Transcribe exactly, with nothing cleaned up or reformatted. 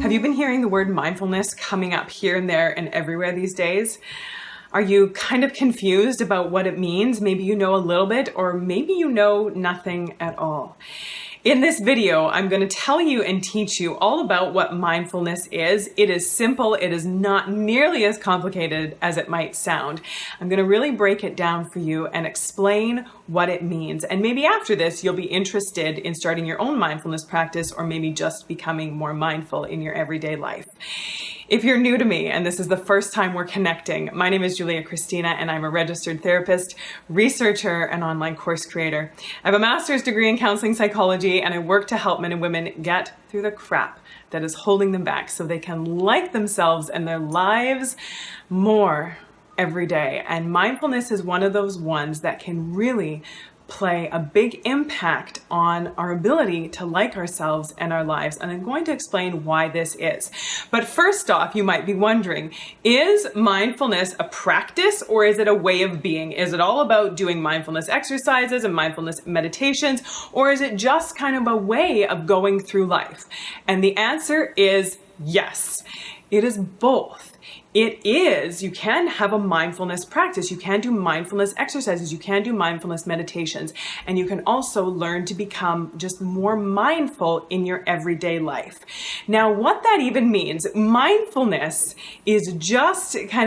Have you been hearing the word mindfulness coming up here and there and everywhere these days? Are you kind of confused about what it means? Maybe you know a little bit, or maybe you know nothing at all. In this video, I'm going to tell you and teach you all about what mindfulness is. It is simple. It is not nearly as complicated as it might sound. I'm going to really break it down for you and explain what it means. And maybe after this, you'll be interested in starting your own mindfulness practice, or maybe just becoming more mindful in your everyday life. If you're new to me and this is the first time we're connecting, my name is Julia Christina and I'm a registered therapist, researcher, and online course creator. I have a master's degree in counseling psychology and I work to help men and women get through the crap that is holding them back so they can like themselves and their lives more every day. And mindfulness is one of those ones that can really play a big impact on our ability to like ourselves and our lives. And I'm going to explain why this is. But first off, you might be wondering, is mindfulness a practice or is it a way of being? Is it all about doing mindfulness exercises and mindfulness meditations, or is it just kind of a way of going through life? And the answer is yes. It is both. It is, you can have a mindfulness practice, you can do mindfulness exercises, you can do mindfulness meditations, and you can also learn to become just more mindful in your everyday life. Now, what that even means, mindfulness is just kind